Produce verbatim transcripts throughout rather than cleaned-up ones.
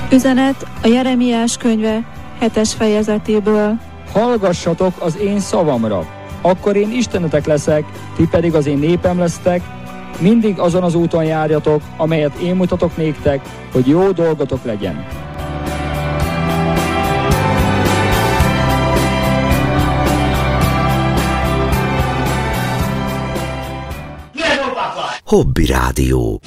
Üzenet a Jeremiás könyve hetes fejezetéből. Hallgassatok az én szavamra, akkor én Istenetek leszek, ti pedig az én népem lesztek, mindig azon az úton járjatok, amelyet én mutatok néktek, hogy jó dolgotok legyen. Hobby Rádió.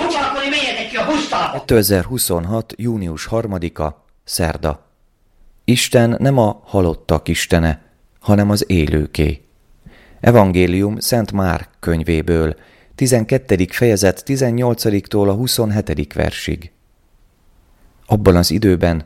kétezer-huszonhat. június harmadika. Szerda. Isten nem a halottak istene, hanem az élőké. Evangélium Szent Márk könyvéből, tizenkettedik fejezet tizennyolcadiktól a huszonhetedik versig. Abban az időben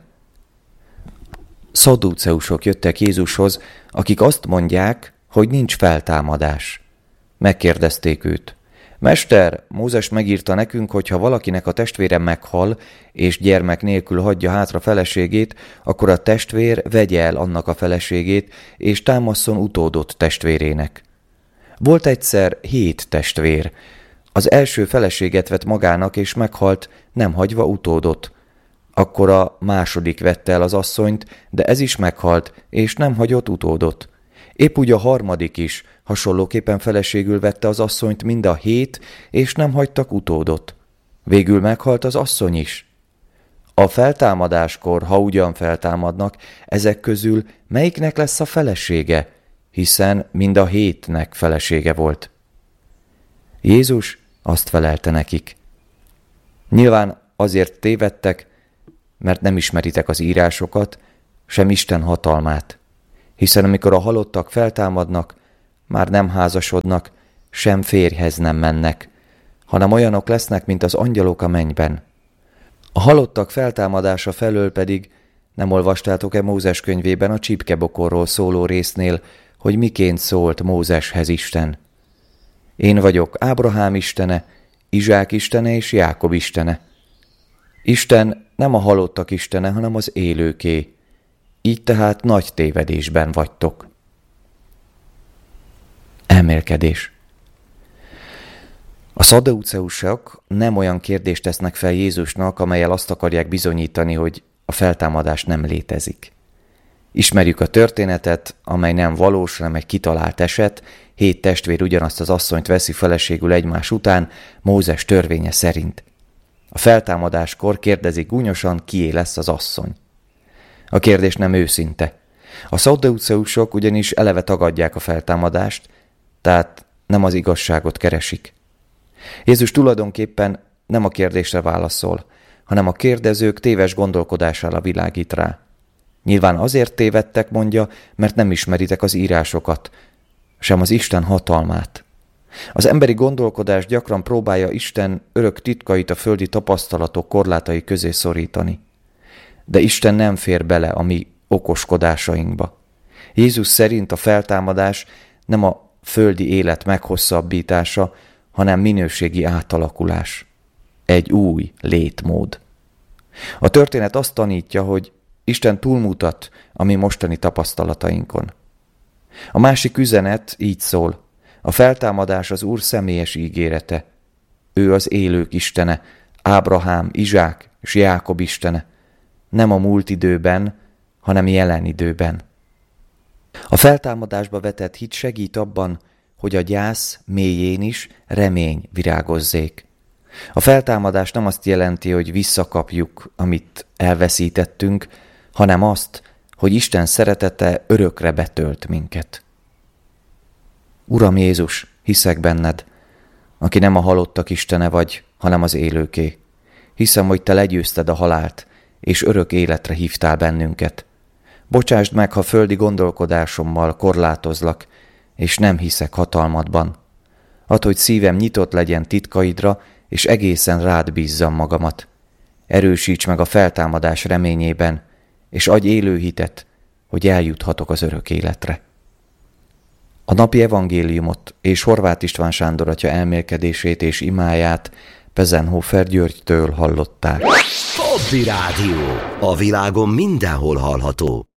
szadduceusok jöttek Jézushoz, akik azt mondják, hogy nincs feltámadás. Megkérdezték őt: Mester, Mózes megírta nekünk, hogy ha valakinek a testvére meghal, és gyermek nélkül hagyja hátra feleségét, akkor a testvér vegye el annak a feleségét, és támasszon utódot testvérének. Volt egyszer hét testvér. Az első feleséget vett magának, és meghalt, nem hagyva utódot. Akkor a második vette el az asszonyt, de ez is meghalt, és nem hagyott utódot. Épp úgy a harmadik is hasonlóképpen feleségül vette az asszonyt mind a hét, és nem hagytak utódot. Végül meghalt az asszony is. A feltámadáskor, ha ugyan feltámadnak, ezek közül melyiknek lesz a felesége, hiszen mind a hétnek felesége volt. Jézus azt felelte nekik: Nyilván azért tévedtek, mert nem ismeritek az írásokat, sem Isten hatalmát. Hiszen amikor a halottak feltámadnak, már nem házasodnak, sem férjhez nem mennek, hanem olyanok lesznek, mint az angyalok a mennyben. A halottak feltámadása felől pedig nem olvastátok-e Mózes könyvében a csipkebokorról szóló résznél, hogy miként szólt Mózeshez Isten? Én vagyok Ábrahám istene, Izsák istene és Jákob istene. Isten nem a halottak istene, hanem az élőké. Így tehát nagy tévedésben vagytok. Elmélkedés. A szadduceusok nem olyan kérdést tesznek fel Jézusnak, amellyel azt akarják bizonyítani, hogy a feltámadás nem létezik. Ismerjük a történetet, amely nem valós, hanem egy kitalált eset. Hét testvér ugyanazt az asszonyt veszi feleségül egymás után, Mózes törvénye szerint. A feltámadáskor kérdezik gúnyosan, kié lesz az asszony. A kérdés nem őszinte. A szadduceusok ugyanis eleve tagadják a feltámadást, tehát nem az igazságot keresik. Jézus tulajdonképpen nem a kérdésre válaszol, hanem a kérdezők téves gondolkodására világít rá. Nyilván azért tévedtek, mondja, mert nem ismeritek az írásokat, sem az Isten hatalmát. Az emberi gondolkodás gyakran próbálja Isten örök titkait a földi tapasztalatok korlátai közé szorítani. De Isten nem fér bele a mi okoskodásainkba. Jézus szerint a feltámadás nem a földi élet meghosszabbítása, hanem minőségi átalakulás. Egy új létmód. A történet azt tanítja, hogy Isten túlmutat a mi mostani tapasztalatainkon. A másik üzenet így szól: a feltámadás az Úr személyes ígérete. Ő az élők istene, Ábrahám, Izsák és Jákob istene. Nem a múlt időben, hanem jelen időben. A feltámadásba vetett hit segít abban, hogy a gyász mélyén is remény virágozzék. A feltámadás nem azt jelenti, hogy visszakapjuk, amit elveszítettünk, hanem azt, hogy Isten szeretete örökre betölt minket. Uram Jézus, hiszek benned, aki nem a halottak istene vagy, hanem az élőké. Hiszem, hogy te legyőzted a halált, és örök életre hívtál bennünket. Bocsásd meg, ha földi gondolkodásommal korlátozlak, és nem hiszek hatalmadban. Add, hogy szívem nyitott legyen titkaidra, és egészen rád bízzam magamat. Erősíts meg a feltámadás reményében, és adj élő hitet, hogy eljuthatok az örök életre. A napi evangéliumot és Horváth István Sándor atya elmélkedését és imáját Pezenhofer Györgytől hallották. Hobby Rádió. A világon mindenhol hallható.